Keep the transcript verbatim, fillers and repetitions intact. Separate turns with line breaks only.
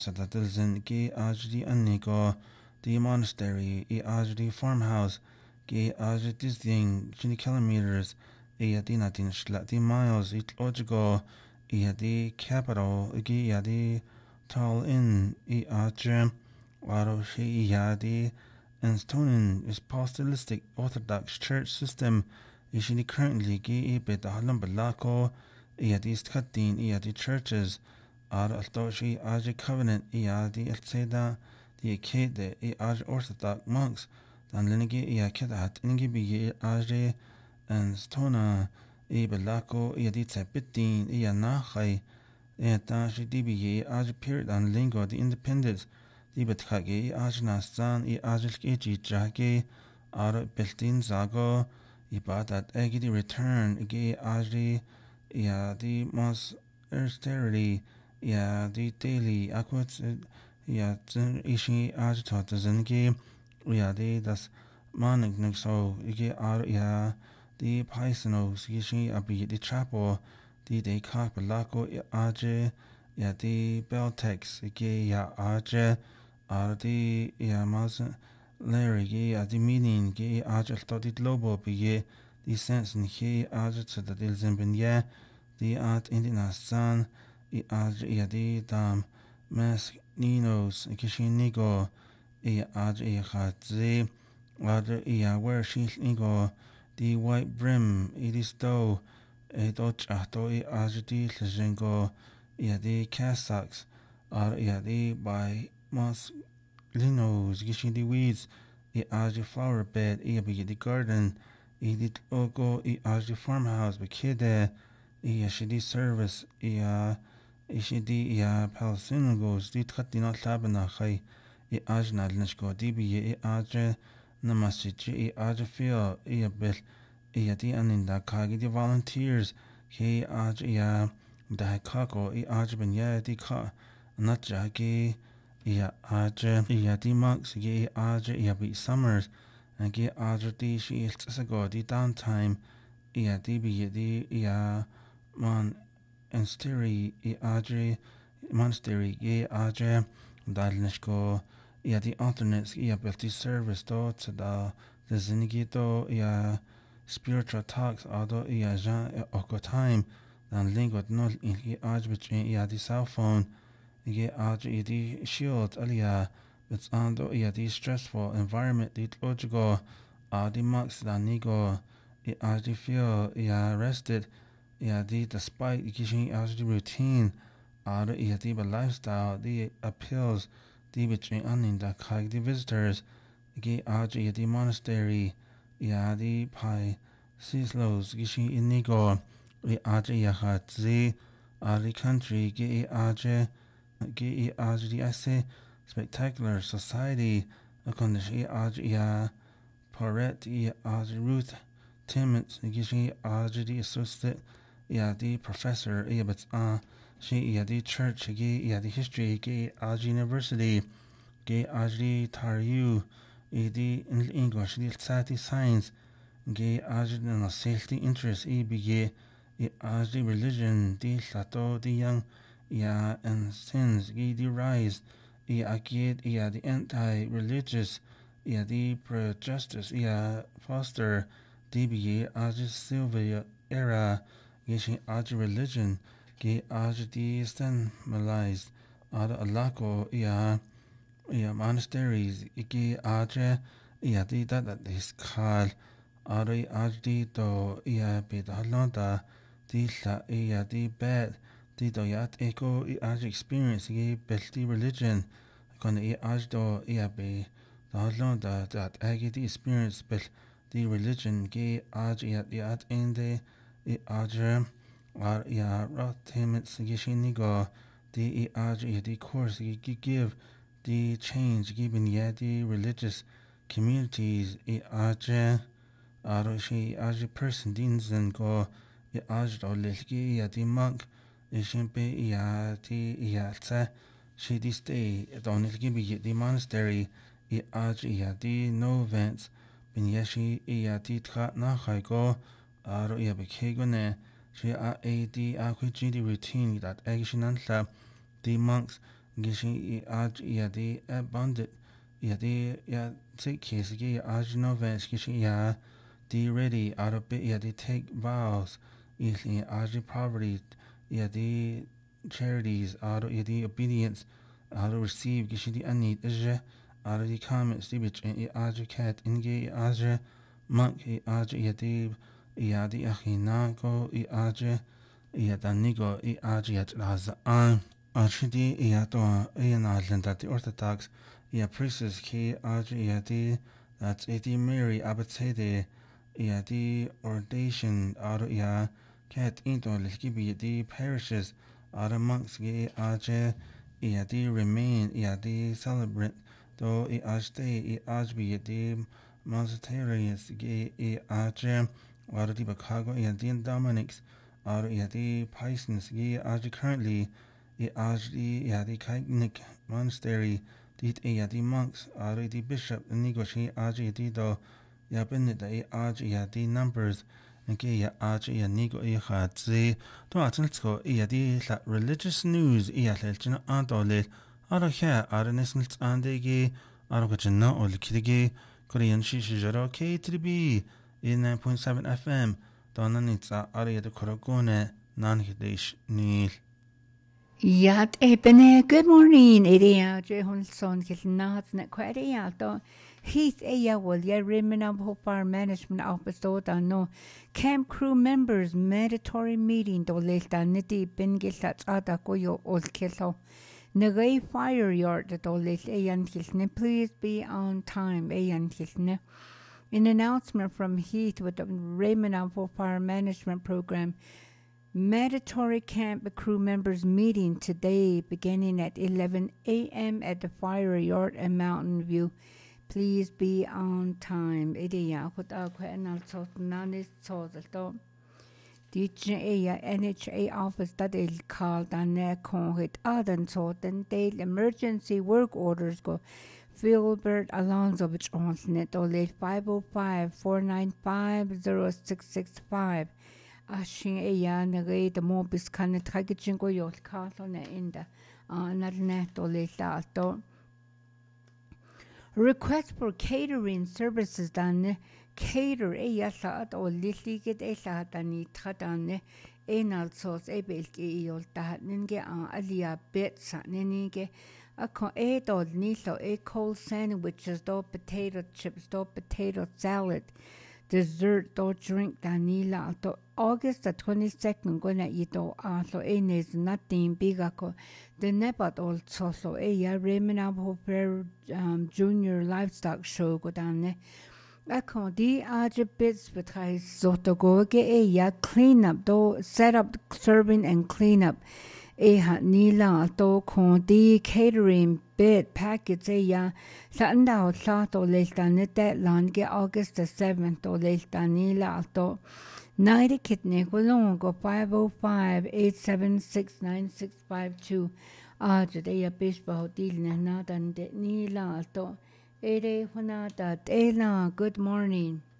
Sadadilzin ge ajdi anigo the monastery e ajdi farmhouse ge ajdi thing twenty kilometers e adi natin slati miles it logigo e adi capital ge adi tall in e ajam waro she e adi and Stonin is apostolic Orthodox Church system ishini currently ge e bedahalam balako e adi skatin e adi churches ar altoshi aj covenant e adi elseda the kid e aj Orthodox monks dan linigi e kedat ingi bi aj and stona e balako e adi tsabitin e anachai e tashi dibi aj period and lingo the independence die betrage aj nastan i ajlke jage ar beltin zago i badat egi return ge ajri ya di mas austerity ya di daily akwat ya zin ishi aj tot zinge ya di das manig so ge ar ya di paisano ishi abi di chapo di de kak balako aj ya di beltex ge ya aj Ardi Yamaz Larry Gay at the meeting gay Argel studied Lobo Bie the sense in he Argel to the Dil Zimbabwe the art Indian San e Arj Yadi Dam Mas Ninos Kishinigo e Arj e Hadze Arder e where she nigo the white brim it is though a dodge ato e Arj di Lejengo Yadi Cassacks are Yadi by Mas Linos, gishing the weeds, e as the flower bed, e be the garden, e the logo, e as the farmhouse, be kid, e shidi service, e a shidi e palsinagos, di tratina tabernachai, e as nadlishko, d b e as namasichi, e as feel, e a bit, e a di aninda kagi the volunteers, he as e a da kako, e as ben ya di ka, not jagi. Ja, aje ja die monks ge aje ja be summers and ge aje die she is go die downtime ja die be die ja man and steri e aje monastery ge aje dalnishko ja die alternates ja be die service do to da the zinigito ja spiritual talks ado ja ja oko time dan lingot not in ge aje between ja die cell phone Ge aj idi shield alia it's ando yadi stressful environment dit logico adi max da nigo I aj feel ya rested yadi despite kishin aj routine ado yadi ba lifestyle the appeals the between anin da kag the visitors ge aj yadi monastery yadi pai sislos kishin inigo I aj yahatzi adi country ge aj Ge aj di ase spectacular society akondish e aj ya paret e aj Ruth Timmons gishi aj di associate ya di professor e but uh she ya di church ge ya di history ge aj university ge aj di taru e di English di sati science ge aj no safety interest e bige e aj di religion di sato di young yeah, and sins ye the rise, ye agid ye the anti-religious, ye the pro-justice, ye foster, dba aj Sylvia era, ye she aj religion, ye aj the stemalized, ad alako ye ye monasteries, ye aj ye the that that is called, ad aj the to ye bedalonda, the la ye the bed. Die doyat echo I aj experience ye belti religion kon I aj do I be da da that agi the experience bel the religion ge aj yat yat ende I aj ar ya rotements gishini go the I aj the course ye give the change given ye the religious communities I aj ar she aj person dinzen go I aj do lelgi ya the monk Ishimpe ya ti ya tsa she di stay don it give me the monastery I aj ya di no events bin yeshi ya ti tra na go aro ya be kegone she a a di a di routine that action and the monks gishi i aj ya di abundant ya di ya take case gi aj no vents gishi ya di ready out of bit ya di take vows ili aj poverty ya di charities out of ya di obedience out of receive gishi di anid ije out of the comments di bitch i aj cat ingi aj monk i aj ya di ya di akhina go i aj ya danigo i aj ya razan Archidi iato Ian that the Orthodox ia priestess ki Aji iati that's iti Mary abatede iati ordination out ia cat into liskibi the parishes out monks gi Aje iati remain iati celebrate do i Ajte i Ajbi iati monasteries gi i Aje out di Bakago iati Dominics out iati Pisces gi Aji currently I Ajdi Yadi Kaiknik Monastery, dit e Yadi monks, Ari di bishop, Nigoshi Aji Dido, Yabinit e Aji Yadi numbers, and Gay Aji Yanigo e Hadzi, to Atilsko e Yadi la religious news e Yatelchina Andolit, Araha Aranisnits Andegi, Aragachina or Likidigi, Korean Shishijaro K three B, in nine point seven F M, Donanitza Ari the Korogone, Nanhidish Nil.
Yat ebene, good morning, Iria, Jehon son, Kilnats, Nequariato, Heath Aya will ya Rimmon of Hopar Management Office, no camp crew members, mandatory meeting, do leta niti bingilats adakoyo old killo. Nagay fire yard, do let Ayan Kilne, please be on time, Ayan Kilne. An announcement from Heath with the Raymond of Hopar Management Program. Mandatory camp crew members meeting today beginning at eleven a.m. at the fire yard and Mountain View. Please be on time. Idia kuta ko enal sot nanis sot D J A N H A office that il call dan kon hit adan sot and date emergency work orders go Philbert Alonso which on net ole five oh five, four nine five, oh six six five. Ashin eya nagay the mobis kan tragichin go yol kato na inda narnet ole lato. Request for catering services dan cater eya saat o liligit e saatani tratane enal sos ebelki yol tahat ninge alia betsa ninge ako e do nilo e cold sandwiches do potato chips do potato salad. Dessert do drink danila to August the twenty-second gonna ito aso enes nothing bigako the nepat also so e ya remina hoper um junior livestock show go down ako di aje bits betrais soto go ge e ya clean up do set up serving and clean up e ha nila to kon di catering bit packets e ya sanda o sato lestane deadline ge August the seventh o lestanila to ninety kitne golong go five oh five, eight seven six, nine six five two aje de ya bispa hotel na dan de nila to ere hona da de good morning.